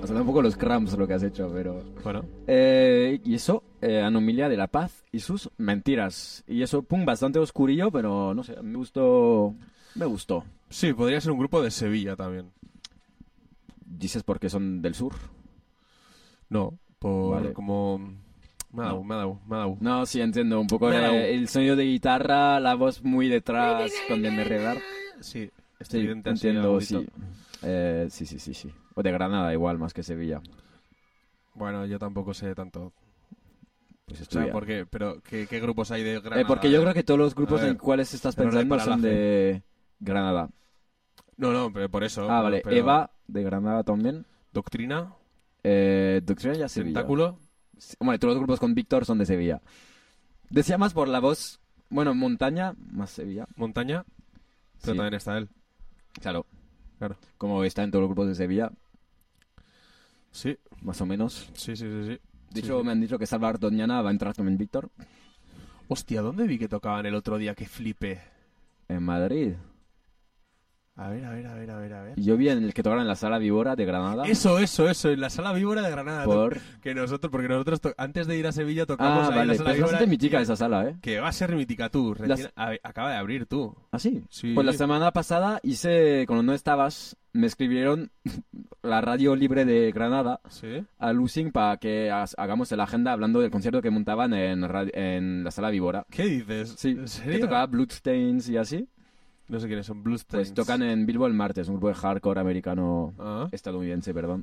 Suena un poco los Cramps lo que has hecho, pero... Bueno. Y eso, Anomalía de la Paz y sus mentiras. Y eso, pum, bastante oscurillo, pero no sé, me gustó. Me gustó. Sí, podría ser un grupo de Sevilla también. ¿Dices porque son del sur? No, por Vale. como... Me ha dado. No, sí, entiendo. Un poco Me ha dado. el sonido de guitarra, la voz muy detrás, con el redar. Sí, Sí, evidente, así, entiendo, agudito. sí. Sí. O de Granada igual, más que Sevilla. Bueno, yo tampoco sé tanto. Pues O sea, estudia. ¿por qué? Pero, ¿qué grupos hay de Granada? Porque yo creo que todos los grupos A ver, en cuales estás error de pensando son paralaje. de Granada. No, pero por eso. Ah, vale. pero- Eva, de Granada también. Doctrina, Doctrina ya Sevilla. Tentáculo. Sí, bueno, todos los grupos con Víctor son de Sevilla. Decía más por la voz. Bueno, Montaña, más Sevilla. Montaña, pero Sí, también está él. claro. Claro. Como está en todos los grupos de Sevilla, Sí, más o menos. sí. De Sí, hecho, sí. me han dicho que Salvador Doñana va a entrar también Víctor Hostia, ¿dónde vi que tocaban el otro día? Que flipé. en Madrid. A ver. Y yo vi en el que tocaron en la Sala Víbora de Granada. Eso, en la Sala Víbora de Granada. Por... Porque nosotros antes de ir a Sevilla tocamos ahí en la vale. Sala Pero es Víbora. bastante mítica esa sala, ¿eh? Que va a ser mítica tú. Las- Acaba de abrir tú. ¿Ah, sí? Sí. Pues la semana pasada cuando no estabas, me escribieron la Radio Libre de Granada ¿Sí? a Lucing para que hagamos la agenda hablando del concierto que montaban en la Sala Víbora. ¿Qué dices? Sí, ¿En que serio? tocaba Bloodstains y así. No sé quiénes son. Bluestains. Pues tocan en Bilbo el martes, un grupo de hardcore americano, Ah. estadounidense, perdón.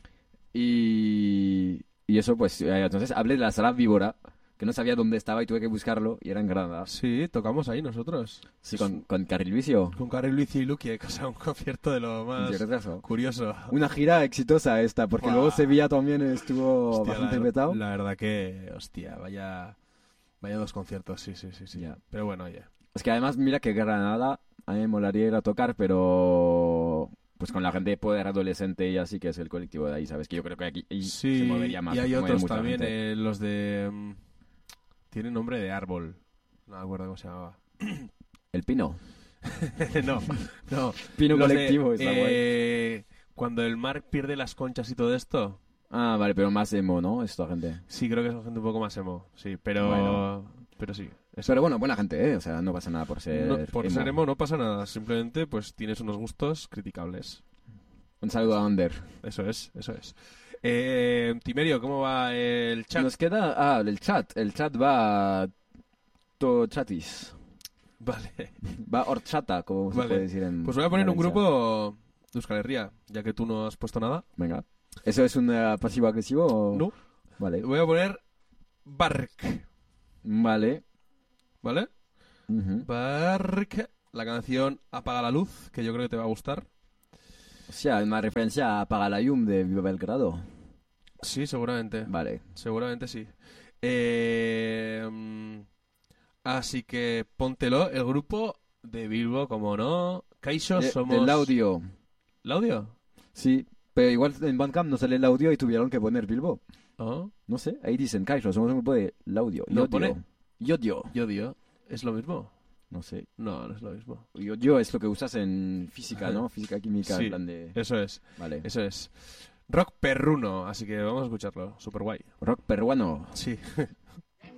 Y eso, pues, entonces hablé de la Sala Víbora, que no sabía dónde estaba y tuve que buscarlo, y era en Granada. Sí, tocamos ahí nosotros. Sí, con Carril Vicio. Con Carrie Luis y Lucky, o sea, un concierto de lo más Yo creo que eso. curioso. Una gira exitosa esta, porque Buah. luego Sevilla también estuvo Hostia, bastante petado. la verdad que, hostia, vaya dos conciertos, sí. Ya. Pero bueno, oye. Es que además, mira que Granada, a mí me molaría ir a tocar, pero pues con la gente de poder adolescente y así, que es el colectivo de ahí, ¿sabes? Que yo creo que aquí se Sí, movería más. y hay mueve otros mucha también, gente. los de... tiene nombre de árbol. No me acuerdo cómo se llamaba. El Pino. no. Pino Los de, colectivo, está guay. cuando el mar pierde las conchas y todo esto. Ah, vale, pero más emo, ¿no? Esta gente. Sí, creo que son gente un poco más emo. Sí, pero... Bueno. Pero sí. eso. Pero bueno, buena gente, ¿eh? O sea, no pasa nada por ser No, por ser emo no pasa nada. Simplemente, pues, tienes unos gustos criticables. Un saludo a Ander. Eso es. Timerio, ¿cómo va el chat? Nos queda... el chat. El chat va... todo chatis. Vale. Va horchata, como se Vale. puede decir en Pues voy a poner un Valencia. grupo de Euskal Herria, ya que tú no has puesto nada. Venga. ¿Eso es un pasivo-agresivo o...? No. Vale. Voy a poner Bark. Vale. ¿Vale? Ujú. Bark. La canción Apaga la luz, que yo creo que te va a gustar. O sea, una referencia a Pagalayum de Viva Belgrado. Sí, seguramente. Vale. Seguramente sí. Así que póntelo. El grupo de Bilbo, como no. Kaixo somos... Del audio. ¿El audio? Sí, pero igual en Bandcamp no sale el audio y tuvieron que poner Bilbo. ¿Ah? No sé, ahí dicen Cairo, somos un grupo de audio. No, Yodio. pone- Yodio. Yodio. ¿Es lo mismo? No sé. No, no es lo mismo. Yodio es lo que usas en física, ¿no? Física química, Sí. en plan de... Eso es. Vale. Eso es. Rock perruno, así que vamos a escucharlo. Super guay. Rock peruano. Sí.